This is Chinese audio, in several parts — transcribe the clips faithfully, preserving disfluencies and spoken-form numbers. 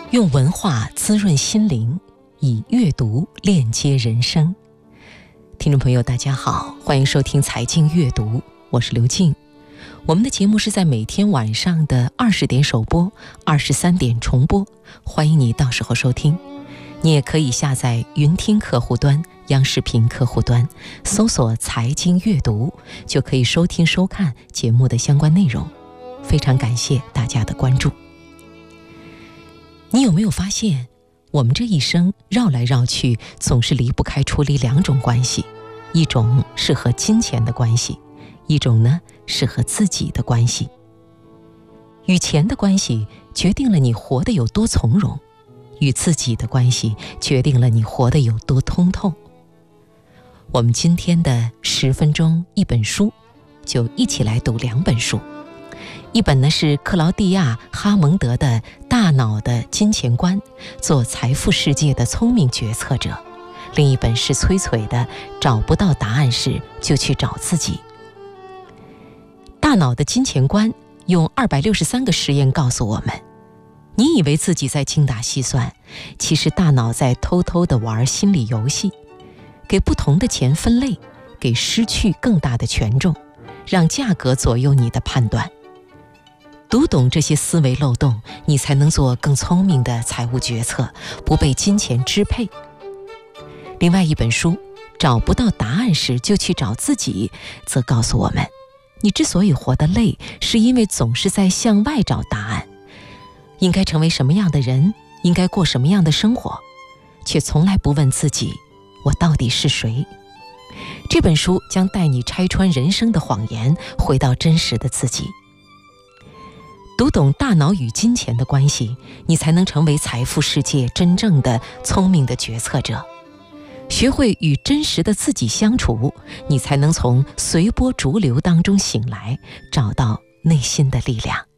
用文化滋润心灵，以阅读链接人生。听众朋友大家好，欢迎收听财经阅读，我是刘静。我们的节目是在每天晚上的二十点首播，二十三点重播，欢迎你到时候收听。你也可以下载云听客户端、央视频客户端，搜索财经阅读，就可以收听收看节目的相关内容。非常感谢大家的关注。你有没有发现，我们这一生绕来绕去，总是离不开处理两种关系，一种是和金钱的关系，一种呢是和自己的关系。与钱的关系决定了你活得有多从容，与自己的关系决定了你活得有多通透。我们今天的十分钟一本书，就一起来读两本书。一本呢是克劳蒂亚·哈蒙德的《大脑的金钱观》，做财富世界的聪明决策者；另一本是崔璀的《找不到答案时就去找自己》。大脑的金钱观用二百六十三个实验告诉我们，你以为自己在精打细算，其实大脑在偷偷地玩心理游戏，给不同的钱分类，给失去更大的权重，让价格左右你的判断。读懂这些思维漏洞，你才能做更聪明的财务决策，不被金钱支配。另外一本书《找不到答案时就去找自己》则告诉我们，你之所以活得累，是因为总是在向外找答案，应该成为什么样的人，应该过什么样的生活，却从来不问自己，我到底是谁。这本书将带你拆穿人生的谎言，回到真实的自己。读懂大脑与金钱的关系，你才能成为财富世界真正的聪明的决策者。学会与真实的自己相处，你才能从随波逐流当中醒来，找到内心的力量。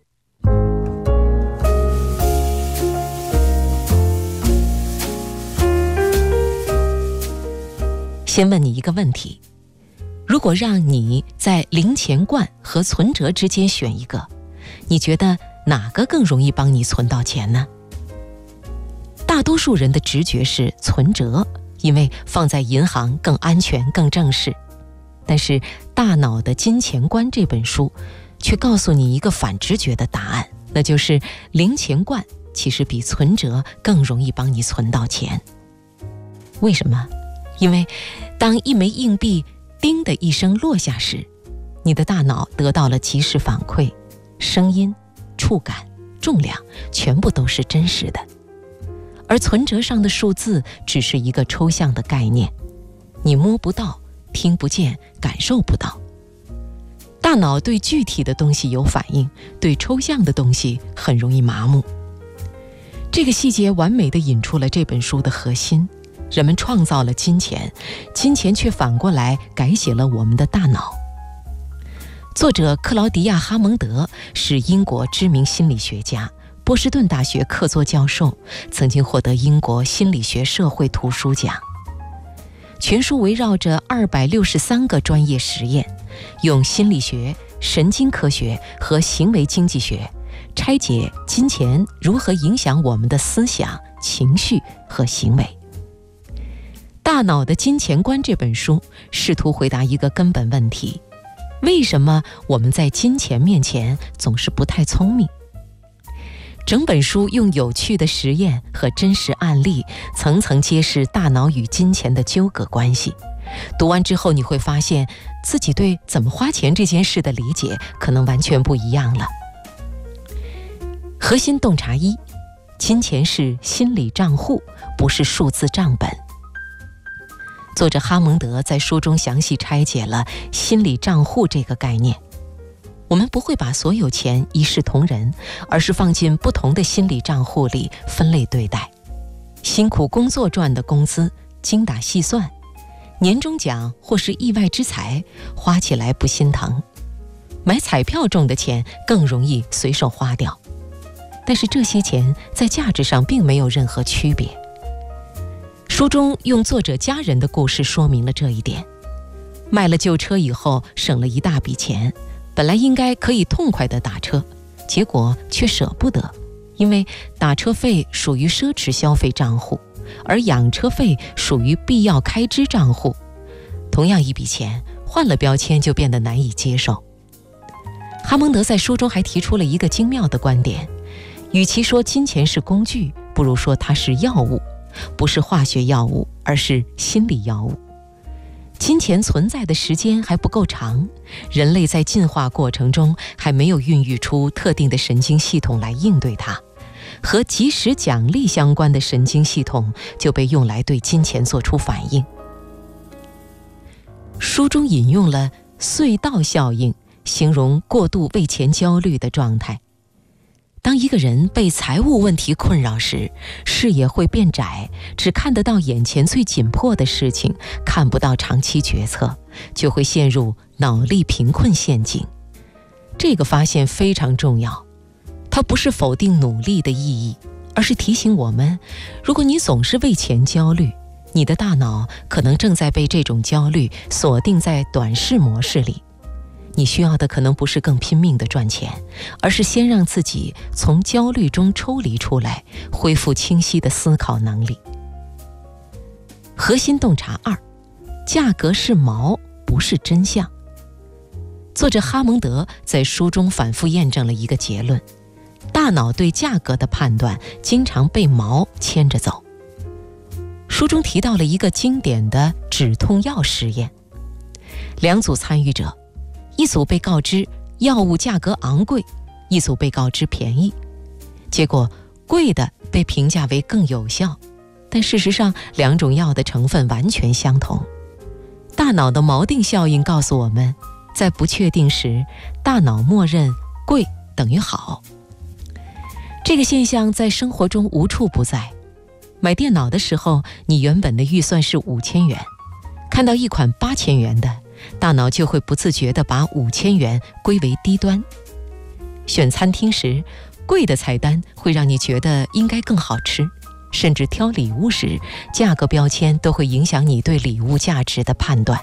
先问你一个问题，如果让你在零钱罐和存折之间选一个，你觉得哪个更容易帮你存到钱呢？大多数人的直觉是存折，因为放在银行更安全更正式。但是《大脑的金钱观》这本书却告诉你一个反直觉的答案，那就是零钱罐其实比存折更容易帮你存到钱。为什么？因为当一枚硬币叮的一声落下时，你的大脑得到了及时反馈，声音、触感、重量全部都是真实的。而存折上的数字只是一个抽象的概念，你摸不到，听不见，感受不到。大脑对具体的东西有反应，对抽象的东西很容易麻木。这个细节完美地引出了这本书的核心。人们创造了金钱，金钱却反过来改写了我们的大脑。作者克劳迪亚·哈蒙德是英国知名心理学家，波士顿大学客座教授，曾经获得英国心理学社会图书奖。全书围绕着二百六十三个专业实验，用心理学、神经科学和行为经济学拆解金钱如何影响我们的思想、情绪和行为。《大脑的金钱观》这本书试图回答一个根本问题：为什么我们在金钱面前总是不太聪明？整本书用有趣的实验和真实案例，层层揭示大脑与金钱的纠葛关系。读完之后，你会发现自己对怎么花钱这件事的理解可能完全不一样了。核心洞察一：金钱是心理账户，不是数字账本。作者哈蒙德在书中详细拆解了心理账户这个概念。我们不会把所有钱一视同仁，而是放进不同的心理账户里分类对待。辛苦工作赚的工资精打细算，年终奖或是意外之财花起来不心疼，买彩票中的钱更容易随手花掉。但是这些钱在价值上并没有任何区别。书中用作者家人的故事说明了这一点。卖了旧车以后省了一大笔钱，本来应该可以痛快地打车，结果却舍不得， 因为打车费属于奢侈消费账户，而养车费属于必要开支账户。同样一笔钱，换了标签就变得难以接受。哈蒙德在书中还提出了一个精妙的观点，与其说金钱是工具，不如说它是药物，不是化学药物，而是心理药物。金钱存在的时间还不够长，人类在进化过程中还没有孕育出特定的神经系统来应对它，和及时奖励相关的神经系统就被用来对金钱做出反应。书中引用了隧道效应，形容过度为钱焦虑的状态。当一个人被财务问题困扰时，视野会变窄，只看得到眼前最紧迫的事情，看不到长期决策，就会陷入脑力贫困陷阱。这个发现非常重要，它不是否定努力的意义，而是提醒我们，如果你总是为钱焦虑，你的大脑可能正在被这种焦虑锁定在短视模式里。你需要的可能不是更拼命地赚钱，而是先让自己从焦虑中抽离出来，恢复清晰的思考能力。核心洞察二，价格是锚，不是真相。作者哈蒙德在书中反复验证了一个结论：大脑对价格的判断经常被锚牵着走。书中提到了一个经典的止痛药实验，两组参与者，一组被告知药物价格昂贵，一组被告知便宜。结果贵的被评价为更有效，但事实上两种药的成分完全相同。大脑的锚定效应告诉我们，在不确定时，大脑默认贵等于好。这个现象在生活中无处不在。买电脑的时候，你原本的预算是五千元，看到一款八千元的，大脑就会不自觉地把五千元归为低端。选餐厅时，贵的菜单会让你觉得应该更好吃，甚至挑礼物时，价格标签都会影响你对礼物价值的判断。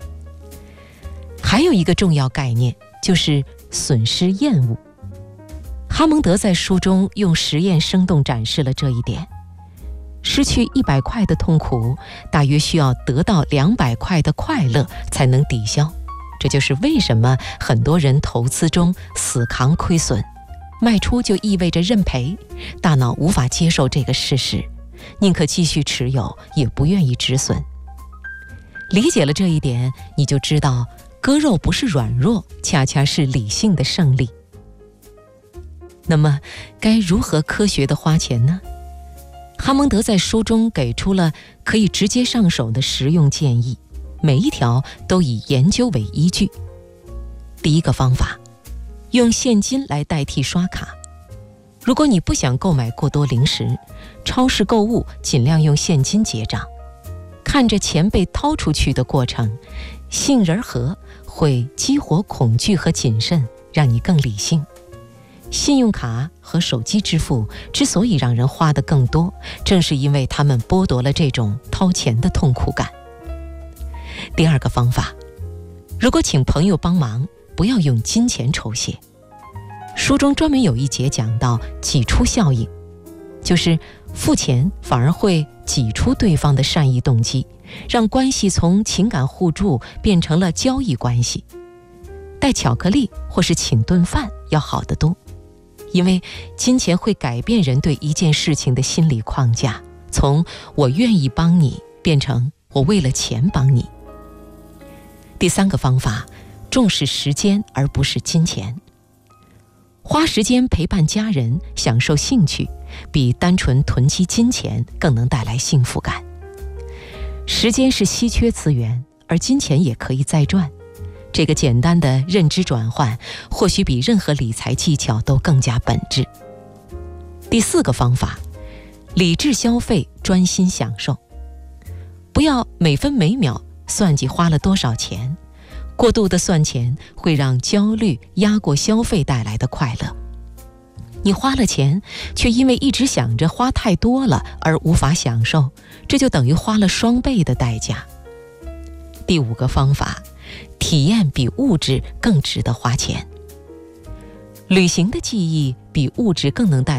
还有一个重要概念，就是损失厌恶。哈蒙德在书中用实验生动展示了这一点。失去一百块的痛苦，大约需要得到两百块的快乐才能抵消。这就是为什么很多人投资中死扛亏损，卖出就意味着认赔，大脑无法接受这个事实，宁可继续持有，也不愿意止损。理解了这一点，你就知道割肉不是软弱，恰恰是理性的胜利。那么该如何科学地花钱呢？哈蒙德在书中给出了可以直接上手的实用建议，每一条都以研究为依据。第一个方法，用现金来代替刷卡。如果你不想购买过多零食，超市购物尽量用现金结账。看着钱被掏出去的过程，杏仁核会激活恐惧和谨慎，让你更理性。信用卡和手机支付之所以让人花得更多，正是因为他们剥夺了这种掏钱的痛苦感。第二个方法，如果请朋友帮忙，不要用金钱酬谢。书中专门有一节讲到挤出效应，就是付钱反而会挤出对方的善意动机，让关系从情感互助变成了交易关系。带巧克力或是请顿饭要好得多，因为金钱会改变人对一件事情的心理框架，从我愿意帮你变成我为了钱帮你。第三个方法，重视时间而不是金钱。花时间陪伴家人，享受兴趣，比单纯囤积金钱更能带来幸福感。时间是稀缺资源，而金钱也可以再赚。这个简单的认知转换，或许比任何理财技巧都更加本质。第四个方法，理智消费，专心享受。不要每分每秒算计花了多少钱，过度的算钱会让焦虑压过消费带来的快乐。你花了钱，却因为一直想着花太多了而无法享受，这就等于花了双倍的代价。第五个方法，体验比物质更值得花钱。旅行的记忆比物质更能带来